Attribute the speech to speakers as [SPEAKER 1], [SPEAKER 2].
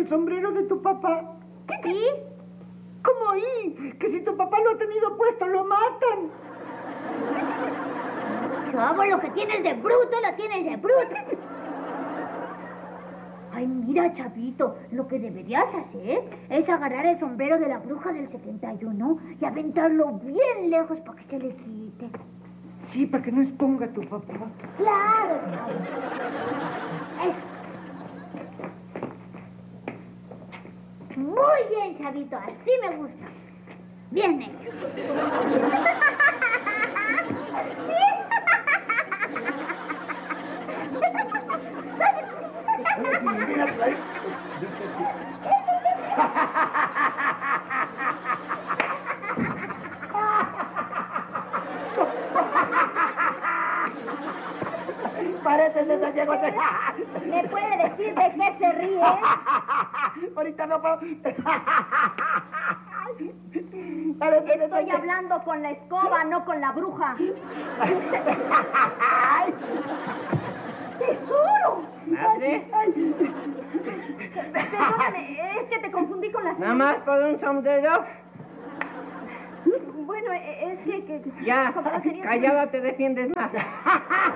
[SPEAKER 1] el sombrero de tu papá.
[SPEAKER 2] ¿Y?
[SPEAKER 1] ¿Cómo y? Que si tu papá lo ha tenido puesto, lo matan.
[SPEAKER 2] Chavo, lo que tienes de bruto, lo tienes de bruto. Ay, mira, chavito, lo que deberías hacer es agarrar el sombrero de la bruja del 71 y aventarlo bien lejos para que se le quite.
[SPEAKER 1] Sí, para que no exponga a tu papá.
[SPEAKER 2] Claro, chavo. Eso. Muy bien, chavito, así me gusta. Bien hecho.
[SPEAKER 1] Parece desasiego.
[SPEAKER 2] ¿Me puede decir de qué se ríe?
[SPEAKER 1] Ahorita no puedo.
[SPEAKER 2] Estoy hablando con la escoba, no con la bruja. ¡Tesoro!
[SPEAKER 3] ¿Madre?
[SPEAKER 2] Perdóname, es que te confundí con las...
[SPEAKER 3] ¿Nada más por un sombrero?
[SPEAKER 2] Bueno, es que...
[SPEAKER 3] Ya,
[SPEAKER 2] como la quería-
[SPEAKER 3] callada te defiendes más.